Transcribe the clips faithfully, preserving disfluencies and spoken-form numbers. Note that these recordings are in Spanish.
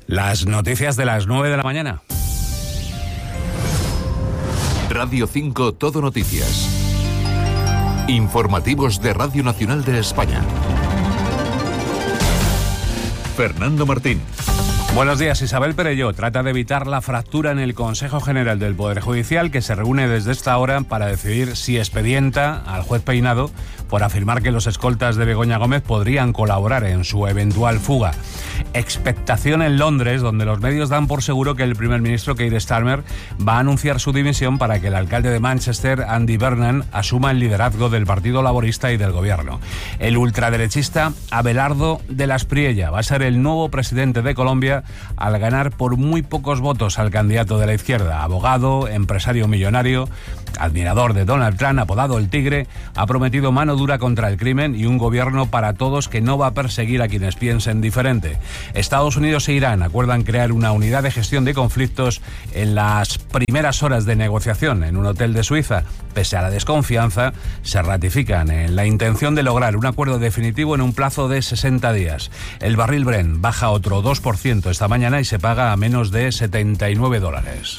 Las noticias de las nueve de la mañana. Radio cinco Todo Noticias. Informativos de Radio Nacional de España. Fernando Martín. Buenos días. Isabel Perelló trata de evitar la fractura en el Consejo General del Poder Judicial, que se reúne desde esta hora para decidir si expedienta al juez Peinado por afirmar que los escoltas de Begoña Gómez podrían colaborar en su eventual fuga. Expectación en Londres, donde los medios dan por seguro que el primer ministro Keir Starmer va a anunciar su dimisión para que el alcalde de Manchester, Andy Burnham, asuma el liderazgo del Partido Laborista y del gobierno. El ultraderechista Abelardo de la Espriella va a ser el nuevo presidente de Colombia al ganar por muy pocos votos al candidato de la izquierda. Abogado, empresario millonario, admirador de Donald Trump, apodado el Tigre, ha prometido mano dura contra el crimen y un gobierno para todos que no va a perseguir a quienes piensen diferente. Estados Unidos e Irán acuerdan crear una unidad de gestión de conflictos en las primeras horas de negociación en un hotel de Suiza. Pese a la desconfianza, se ratifican en la intención de lograr un acuerdo definitivo en un plazo de sesenta días. El barril Brent baja otro dos por ciento esta mañana y se paga a menos de setenta y nueve dólares.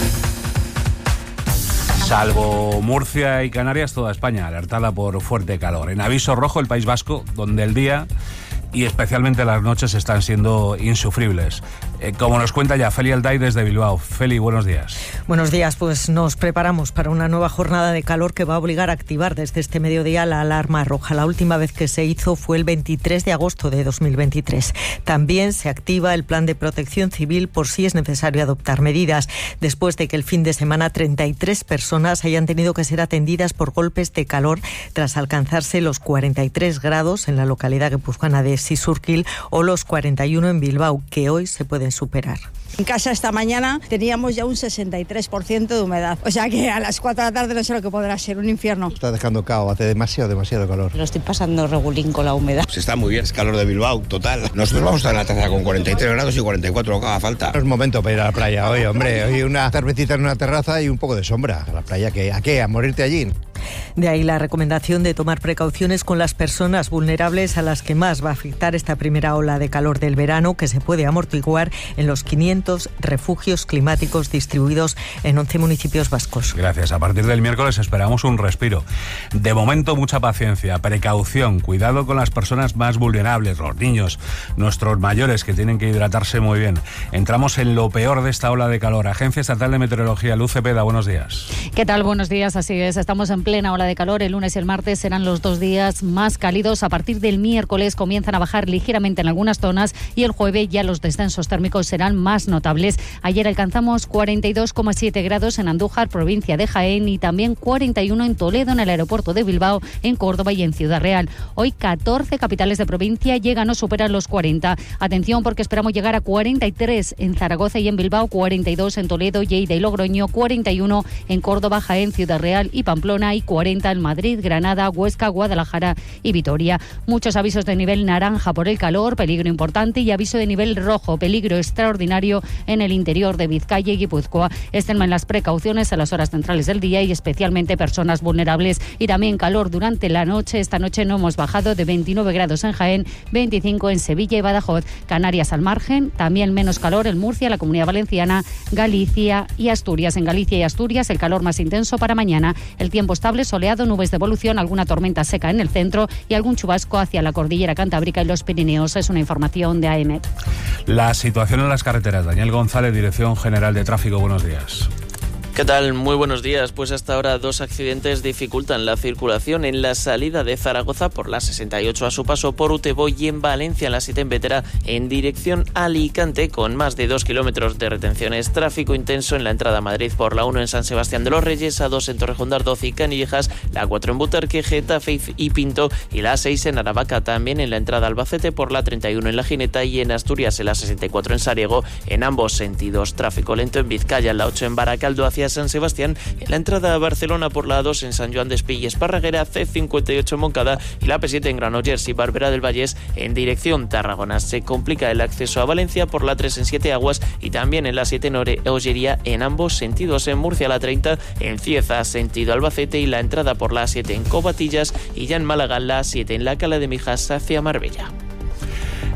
Salvo Murcia y Canarias, toda España alertada por fuerte calor. En aviso rojo el País Vasco, donde el día y especialmente las noches están siendo insufribles. Eh, como nos cuenta ya Feli Alday desde Bilbao. Feli, buenos días. Buenos días, pues nos preparamos para una nueva jornada de calor que va a obligar a activar desde este mediodía la alarma roja. La última vez que se hizo fue el veintitrés de agosto de dos mil veintitrés. También se activa el plan de protección civil por si es necesario adoptar medidas, después de que el fin de semana treinta y tres personas hayan tenido que ser atendidas por golpes de calor tras alcanzarse los cuarenta y tres grados en la localidad guipuzcoana de Sisurquil o los cuarenta y uno en Bilbao, que hoy se pueden superar. En casa esta mañana teníamos ya un sesenta y tres por ciento de humedad, o sea que a las cuatro de la tarde no sé lo que podrá ser, un infierno. Está dejando cao, hace demasiado, demasiado calor. Lo estoy pasando regulín con la humedad. Se está muy bien, es calor de Bilbao, total. Nosotros vamos a estar en la terraza con cuarenta y tres grados y cuarenta y cuatro lo que haga falta. No es momento para ir a la playa hoy, hombre. Hoy una cervecita en una terraza y un poco de sombra. A la playa, ¿qué? ¿A qué? ¿A morirte allí? De ahí la recomendación de tomar precauciones con las personas vulnerables a las que más va a afectar esta primera ola de calor del verano, que se puede amortiguar en los quinientos refugios climáticos distribuidos en once municipios vascos. Gracias. A partir del miércoles esperamos un respiro. De momento, mucha paciencia, precaución, cuidado con las personas más vulnerables, los niños, nuestros mayores, que tienen que hidratarse muy bien. Entramos en lo peor de esta ola de calor. Agencia Estatal de Meteorología, Luz Cepeda, buenos días. ¿Qué tal? Buenos días, así es. Estamos en plena ola de calor. El lunes y el martes serán los dos días más cálidos. A partir del miércoles comienzan a bajar ligeramente en algunas zonas y el jueves ya los descensos térmicos serán más notables. Ayer alcanzamos cuarenta y dos coma siete grados en Andújar, provincia de Jaén, y también cuarenta y uno en Toledo, en el aeropuerto de Bilbao, en Córdoba y en Ciudad Real. Hoy catorce capitales de provincia llegan o superan los cuarenta. Atención, porque esperamos llegar a cuarenta y tres en Zaragoza y en Bilbao, cuarenta y dos en Toledo, Lleida y Logroño, cuarenta y uno en Córdoba, Jaén, Ciudad Real y Pamplona, y cuarenta en Madrid, Granada, Huesca, Guadalajara y Vitoria. Muchos avisos de nivel naranja por el calor, peligro importante, y aviso de nivel rojo, peligro extraordinario en el interior de Vizcaya y Guipúzcoa. Extremen las precauciones a las horas centrales del día y especialmente personas vulnerables. Y también calor durante la noche. Esta noche no hemos bajado de veintinueve grados en Jaén, veinticinco en Sevilla y Badajoz. Canarias al margen, también menos calor en Murcia, la Comunidad Valenciana, Galicia y Asturias. En Galicia y Asturias el calor más intenso para mañana. El tiempo estable, soleado, nubes de evolución, alguna tormenta seca en el centro y algún chubasco hacia la cordillera cantábrica y los Pirineos. Es una información de A E M E T. La situación en las carreteras. Daniel González, Dirección General de Tráfico, buenos días. ¿Qué tal? Muy buenos días. Pues hasta ahora dos accidentes dificultan la circulación en la salida de Zaragoza por la sesenta y ocho a su paso por Utebo y en Valencia en la siete en Vetera en dirección a Alicante, con más de dos kilómetros de retenciones. Tráfico intenso en la entrada a Madrid por la uno en San Sebastián de los Reyes, A dos en Torrejón de Ardoz y Canillejas, la cuatro en Butarque, Getafe y Pinto y la seis en Aravaca. También en la entrada a Albacete por la treinta y uno en La Gineta y en Asturias en la sesenta y cuatro en Sariego, en ambos sentidos. Tráfico lento en Vizcaya en la ocho en Baracaldo hacia San Sebastián, en la entrada a Barcelona por la A dos en San Joan de Espí y Esparraguera, C cincuenta y ocho en Moncada y la P siete en Granollers y Barberá del Vallés en dirección Tarragona. Se complica el acceso a Valencia por la tres en Siete Aguas y también en la siete en Ollería en ambos sentidos. En Murcia la treinta en Cieza sentido Albacete y la entrada por la A siete en Covatillas y ya en Málaga la A siete en la Cala de Mijas hacia Marbella.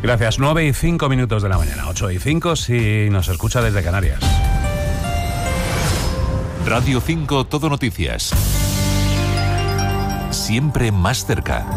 Gracias. nueve y cinco minutos de la mañana. ocho y cinco si nos escucha desde Canarias. Radio cinco Todo Noticias. Siempre más cerca.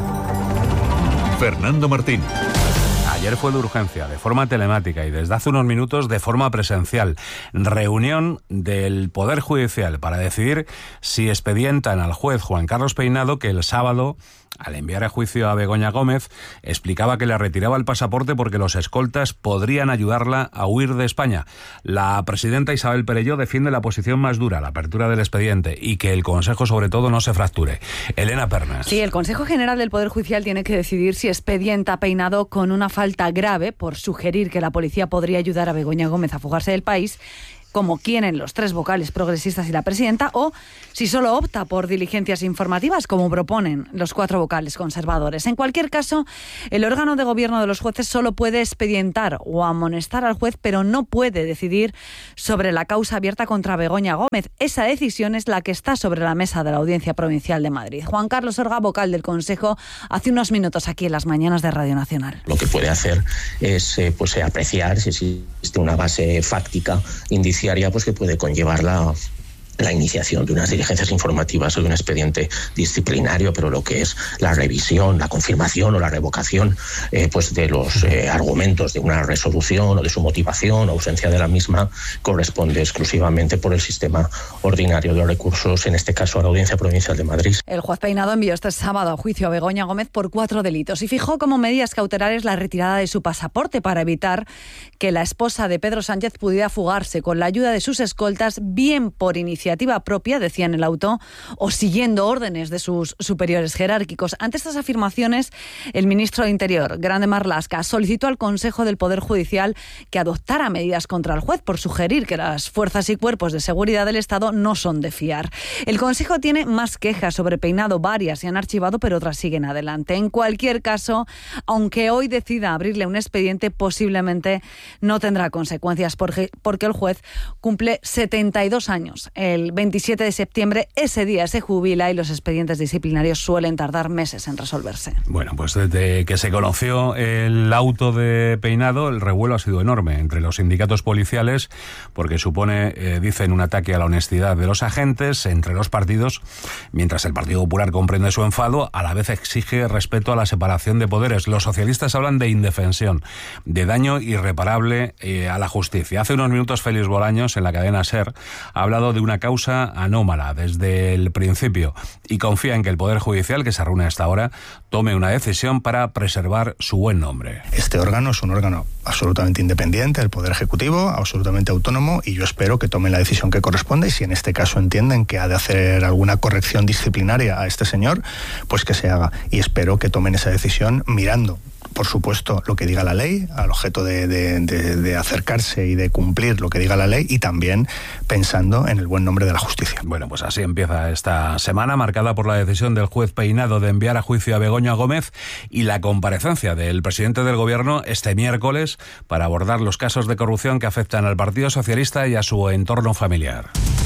Fernando Martín. Ayer fue de urgencia, de forma telemática, y desde hace unos minutos de forma presencial. Reunión del Poder Judicial para decidir si expedientan al juez Juan Carlos Peinado, que el sábado, al enviar a juicio a Begoña Gómez, explicaba que le retiraba el pasaporte porque los escoltas podrían ayudarla a huir de España. La presidenta Isabel Perelló defiende la posición más dura, la apertura del expediente, y que el Consejo, sobre todo, no se fracture. Elena Pernas. Sí, el Consejo General del Poder Judicial tiene que decidir si expedienta a Peinado con una falta grave por sugerir que la policía podría ayudar a Begoña Gómez a fugarse del país, como quieren los tres vocales progresistas y la presidenta, o si solo opta por diligencias informativas, como proponen los cuatro vocales conservadores. En cualquier caso, el órgano de gobierno de los jueces solo puede expedientar o amonestar al juez, pero no puede decidir sobre la causa abierta contra Begoña Gómez. Esa decisión es la que está sobre la mesa de la Audiencia Provincial de Madrid. Juan Carlos Orga, vocal del Consejo, hace unos minutos aquí en las mañanas de Radio Nacional. Lo que puede hacer es eh, pues, apreciar si existe una base fáctica, indiciaria, pues que puede conllevar la, la iniciación de unas diligencias informativas o de un expediente disciplinario, pero lo que es la revisión, la confirmación o la revocación eh, pues de los eh, argumentos de una resolución o de su motivación o ausencia de la misma corresponde exclusivamente por el sistema ordinario de los recursos, en este caso a la Audiencia Provincial de Madrid. El juez Peinado envió este sábado a juicio a Begoña Gómez por cuatro delitos y fijó como medidas cautelares la retirada de su pasaporte para evitar que la esposa de Pedro Sánchez pudiera fugarse con la ayuda de sus escoltas, bien por iniciativa propia, decía en el auto, o siguiendo órdenes de sus superiores jerárquicos. Ante estas afirmaciones, el ministro de Interior, Grande Marlaska, solicitó al Consejo del Poder Judicial que adoptara medidas contra el juez por sugerir que las fuerzas y cuerpos de seguridad del Estado no son de fiar. El Consejo tiene más quejas sobre Peinado, varias se han archivado, pero otras siguen adelante. En cualquier caso, aunque hoy decida abrirle un expediente, posiblemente no tendrá consecuencias porque, porque el juez cumple setenta y dos años. El veintisiete de septiembre, ese día se jubila y los expedientes disciplinarios suelen tardar meses en resolverse. Bueno, pues desde que se conoció el auto de Peinado, el revuelo ha sido enorme entre los sindicatos policiales porque supone, eh, dicen, un ataque a la honestidad de los agentes, entre los partidos, mientras el Partido Popular comprende su enfado, a la vez exige respeto a la separación de poderes. Los socialistas hablan de indefensión, de daño irreparable eh, a la justicia. Hace unos minutos Félix Bolaños, en la cadena SER, ha hablado de una causa anómala desde el principio y confía en que el Poder Judicial, que se reúne hasta ahora, tome una decisión para preservar su buen nombre. Este órgano es un órgano absolutamente independiente del Poder Ejecutivo, absolutamente autónomo, y yo espero que tomen la decisión que corresponde, y si en este caso entienden que ha de hacer alguna corrección disciplinaria a este señor, pues que se haga. Y espero que tomen esa decisión mirando, por supuesto, lo que diga la ley, al objeto de, de, de, de acercarse y de cumplir lo que diga la ley, y también pensando en el buen nombre de la justicia. Bueno, pues así empieza esta semana, marcada por la decisión del juez Peinado de enviar a juicio a Begoña Gómez y la comparecencia del presidente del Gobierno este miércoles para abordar los casos de corrupción que afectan al Partido Socialista y a su entorno familiar.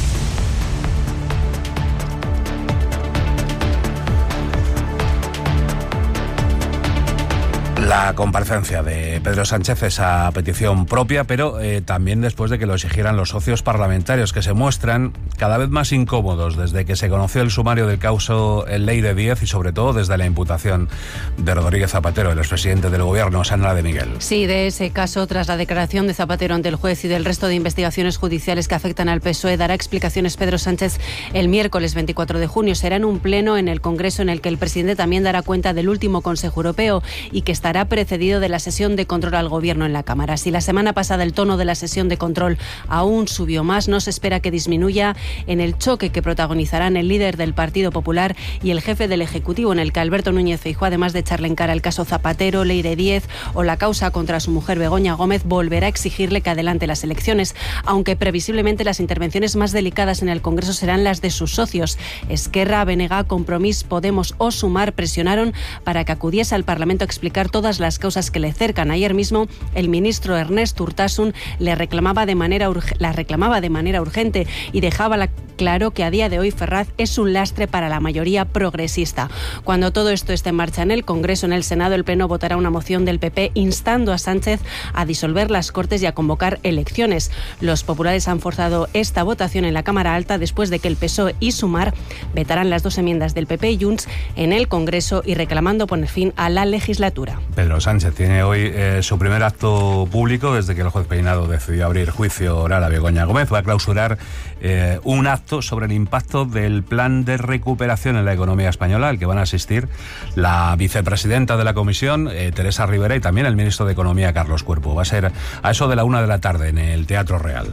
La comparecencia de Pedro Sánchez es a petición propia, pero eh, también después de que lo exigieran los socios parlamentarios, que se muestran cada vez más incómodos desde que se conoció el sumario del caso en Ley de Díez y sobre todo desde la imputación de Rodríguez Zapatero, el expresidente del Gobierno. Sandra de Miguel. Sí, de ese caso, tras la declaración de Zapatero ante el juez y del resto de investigaciones judiciales que afectan al P S O E, dará explicaciones Pedro Sánchez el miércoles veinticuatro de junio. Será en un pleno en el Congreso en el que el presidente también dará cuenta del último Consejo Europeo y que estará precedido de la sesión de control al Gobierno en la Cámara. Si la semana pasada el tono de la sesión de control aún subió más, no se espera que disminuya en el choque que protagonizarán el líder del Partido Popular y el jefe del Ejecutivo, en el que Alberto Núñez Feijóo, además de echarle en cara el caso Zapatero, Ley de Díez o la causa contra su mujer Begoña Gómez, volverá a exigirle que adelante las elecciones, aunque previsiblemente las intervenciones más delicadas en el Congreso serán las de sus socios. Esquerra, B N G, Compromís, Podemos o Sumar presionaron para que acudiese al Parlamento a explicar todo todas las causas que le cercan. Ayer mismo el ministro Ernest Urtasun le reclamaba de manera urg- la reclamaba de manera urgente y dejaba la claro que a día de hoy Ferraz es un lastre para la mayoría progresista. Cuando todo esto esté en marcha en el Congreso, en el Senado, el Pleno votará una moción del P P instando a Sánchez a disolver las Cortes y a convocar elecciones. Los populares han forzado esta votación en la Cámara Alta después de que el P S O E y Sumar vetaran las dos enmiendas del P P y Junts en el Congreso y reclamando poner fin a la legislatura. Pedro Sánchez tiene hoy eh, su primer acto público desde que el juez Peinado decidió abrir juicio oral a Begoña Gómez. Va a clausurar eh, un acto sobre el impacto del plan de recuperación en la economía española, al que van a asistir la vicepresidenta de la Comisión, eh, Teresa Rivera, y también el ministro de Economía, Carlos Cuerpo. Va a ser a eso de la una de la tarde en el Teatro Real.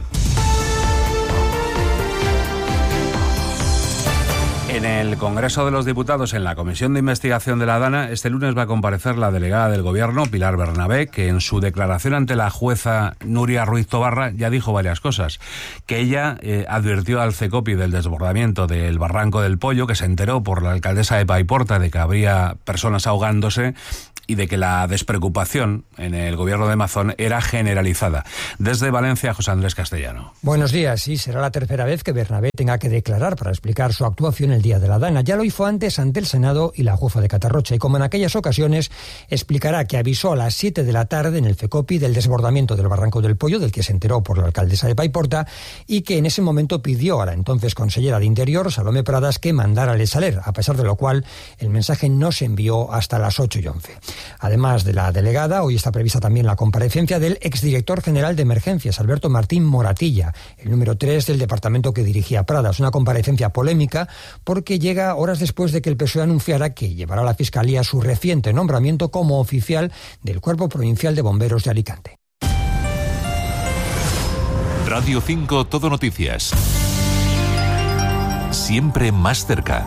En el Congreso de los Diputados, en la Comisión de Investigación de la DANA, este lunes va a comparecer la delegada del Gobierno, Pilar Bernabé, que en su declaración ante la jueza Nuria Ruiz Tobarra ya dijo varias cosas. Que ella eh, advirtió al CECOPI del desbordamiento del Barranco del Pollo, que se enteró por la alcaldesa de Paiporta de que habría personas ahogándose y de que la despreocupación en el gobierno de Mazón era generalizada. Desde Valencia, José Andrés Castellano. Buenos días. Sí, será la tercera vez que Bernabé tenga que declarar para explicar su actuación el día de la DANA. Ya lo hizo antes ante el Senado y la jueza de Catarrocha, y como en aquellas ocasiones, explicará que avisó a las siete de la tarde en el CECOPI del desbordamiento del Barranco del Pollo, del que se enteró por la alcaldesa de Paiporta, y que en ese momento pidió a la entonces consellera de Interior, Salomé Pradas, que mandara el Saler, a pesar de lo cual el mensaje no se envió hasta las ocho y once. Además de la delegada, hoy está prevista también la comparecencia del exdirector general de Emergencias, Alberto Martín Moratilla, el número tres del departamento que dirigía Pradas. Una comparecencia polémica porque llega horas después de que el P S O E anunciara que llevará a la Fiscalía su reciente nombramiento como oficial del Cuerpo Provincial de Bomberos de Alicante. Radio cinco Todo Noticias. Siempre más cerca.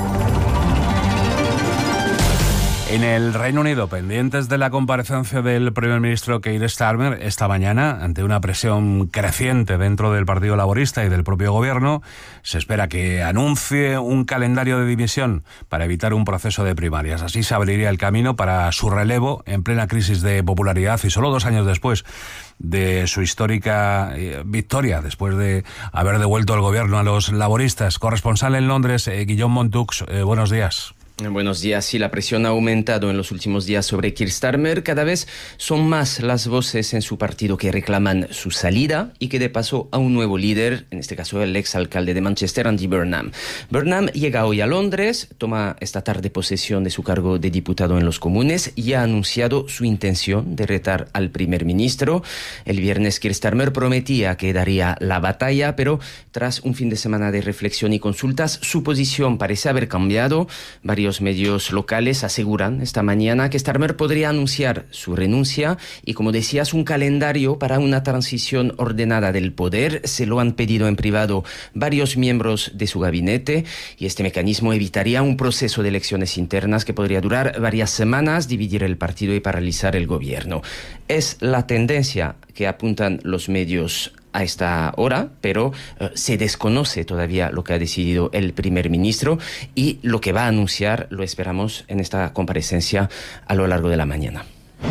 En el Reino Unido, pendientes de la comparecencia del primer ministro Keir Starmer esta mañana, ante una presión creciente dentro del Partido Laborista y del propio gobierno, se espera que anuncie un calendario de dimisión para evitar un proceso de primarias. Así se abriría el camino para su relevo en plena crisis de popularidad y solo dos años después de su histórica eh, victoria, después de haber devuelto el gobierno a los laboristas. Corresponsal en Londres, eh, Guillaume Montux, eh, buenos días. Buenos días. Sí, la presión ha aumentado en los últimos días sobre Keir Starmer. Cada vez son más las voces en su partido que reclaman su salida y que de paso a un nuevo líder, en este caso el exalcalde de Manchester, Andy Burnham. Burnham llega hoy a Londres, toma esta tarde posesión de su cargo de diputado en los Comunes y ha anunciado su intención de retar al primer ministro. El viernes Keir Starmer prometía que daría la batalla, pero tras un fin de semana de reflexión y consultas, su posición parece haber cambiado. Varios Los medios locales aseguran esta mañana que Starmer podría anunciar su renuncia y, como decías, un calendario para una transición ordenada del poder. Se lo han pedido en privado varios miembros de su gabinete y este mecanismo evitaría un proceso de elecciones internas que podría durar varias semanas, dividir el partido y paralizar el gobierno. Es la tendencia que apuntan los medios a esta hora, pero uh, se desconoce todavía lo que ha decidido el primer ministro y lo que va a anunciar lo esperamos en esta comparecencia a lo largo de la mañana.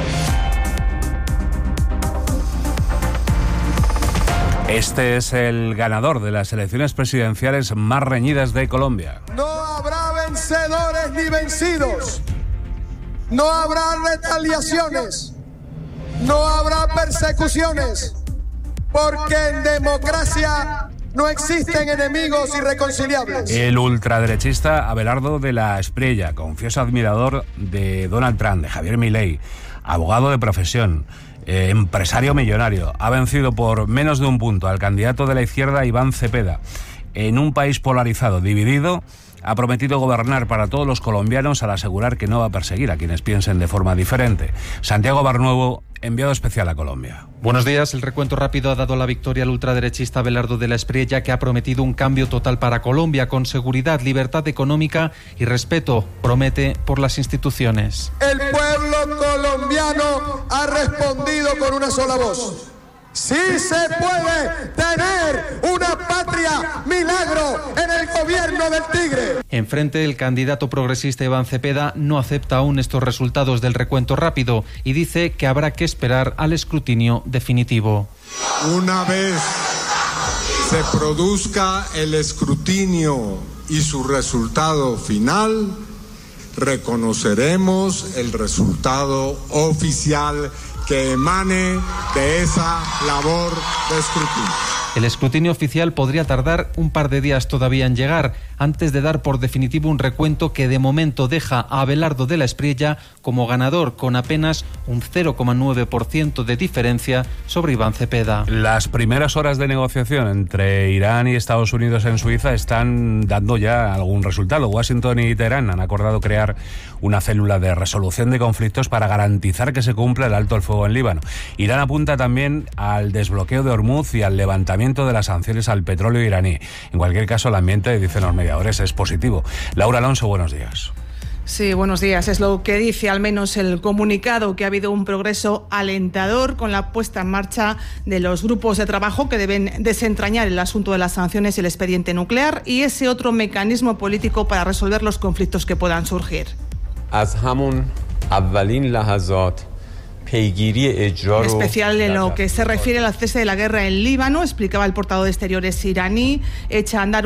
Este es el ganador de las elecciones presidenciales más reñidas de Colombia. No habrá vencedores ni vencidos. No habrá retaliaciones. No habrá persecuciones. Porque en democracia no existen enemigos irreconciliables. El ultraderechista Abelardo de la Espriella, confieso admirador de Donald Trump, de Javier Milei, abogado de profesión, eh, empresario millonario, ha vencido por menos de un punto al candidato de la izquierda Iván Cepeda. En un país polarizado, dividido, ha prometido gobernar para todos los colombianos al asegurar que no va a perseguir a quienes piensen de forma diferente. Santiago Barnuevo, enviado especial a Colombia. Buenos días. El recuento rápido ha dado la victoria al ultraderechista Abelardo de la Espriella, que ha prometido un cambio total para Colombia, con seguridad, libertad económica y respeto, promete, por las instituciones. El pueblo colombiano ha respondido con una sola voz. Sí se puede tener una patria milagro en el gobierno del Tigre. Enfrente, el candidato progresista Iván Cepeda no acepta aún estos resultados del recuento rápido y dice que habrá que esperar al escrutinio definitivo. Una vez se produzca el escrutinio y su resultado final, reconoceremos el resultado oficial que emane de esa labor de escrutinio. El escrutinio oficial podría tardar un par de días todavía en llegar, antes de dar por definitivo un recuento que de momento deja a Abelardo de la Espriella como ganador, con apenas un cero coma nueve por ciento de diferencia sobre Iván Cepeda. Las primeras horas de negociación entre Irán y Estados Unidos en Suiza están dando ya algún resultado. Washington y Teherán han acordado crear una célula de resolución de conflictos para garantizar que se cumpla el alto el fuego en Líbano. Irán apunta también al desbloqueo de Hormuz y al levantamiento de las sanciones al petróleo iraní. En cualquier caso, el ambiente, dicen los mediadores, es positivo. Laura Alonso, buenos días. Sí, buenos días. Es lo que dice al menos el comunicado, que ha habido un progreso alentador con la puesta en marcha de los grupos de trabajo que deben desentrañar el asunto de las sanciones y el expediente nuclear y ese otro mecanismo político para resolver los conflictos que puedan surgir. En especial en lo que se refiere al cese de la guerra en Líbano, explicaba el portavoz de Exteriores iraní, echa a andar